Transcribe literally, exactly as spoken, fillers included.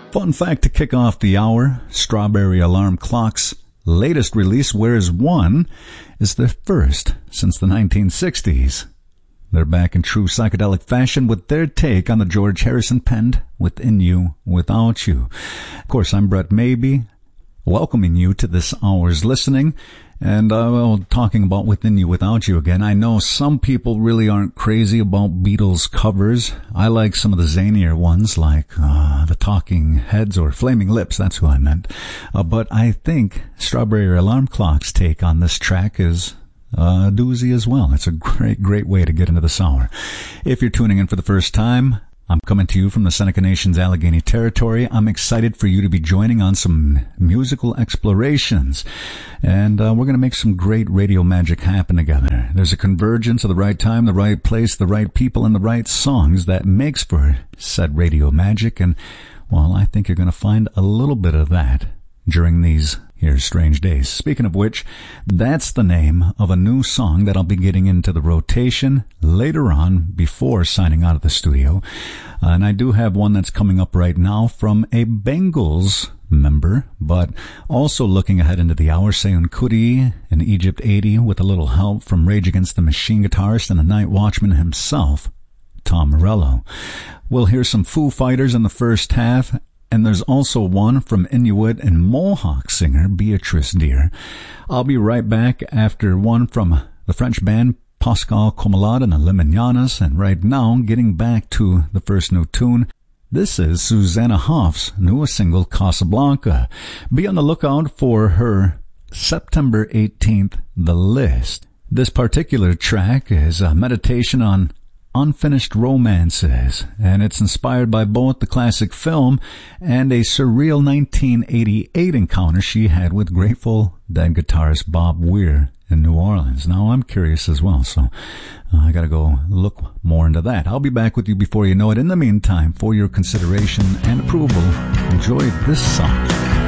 Fun fact to kick off the hour, Strawberry Alarm Clock's latest release, Where's One, is their first since the nineteen sixties. They're back in true psychedelic fashion with their take on the George Harrison penned Within You, Without You. Of course, I'm Brett Maybe, welcoming you to this hour's listening. And uh, well, talking about Within You, Without You again, I know some people really aren't crazy about Beatles covers. I like some of the zanier ones, like uh, the Talking Heads or Flaming Lips, that's who I meant. Uh, but I think Strawberry Alarm Clock's take on this track is uh, a doozy as well. It's a great, great way to get into this hour. If you're tuning in for the first time, I'm coming to you from the Seneca Nation's Allegheny territory. I'm excited for you to be joining on some musical explorations. And uh, we're going to make some great radio magic happen together. There's a convergence of the right time, the right place, the right people, and the right songs that makes for said radio magic. And, well, I think you're going to find a little bit of that during these here strange days. Speaking of which, that's the name of a new song that I'll be getting into the rotation later on before signing out of the studio. Uh, and I do have one that's coming up right now from a Bengals member, but also looking ahead into the hour, Seun Kuti and Egypt eighty with a little help from Rage Against the Machine guitarist and the Night Watchman himself, Tom Morello. We'll hear some Foo Fighters in the first half, and there's also one from Inuit and Mohawk singer Beatrice Deer. I'll be right back after one from the French band Pascal Comelade and the Limanianas, and right now, getting back to the first new tune, this is Susanna Hoff's newest single, Casablanca. Be on the lookout for her September eighteenth The List. This particular track is a meditation on unfinished romances, and it's inspired by both the classic film and a surreal nineteen eighty-eight encounter she had with Grateful Dead guitarist Bob Weir in New Orleans. Now, I'm curious as well, so uh, I gotta go look more into that. I'll be back with you before you know it. In the meantime, for your consideration and approval, enjoy this song.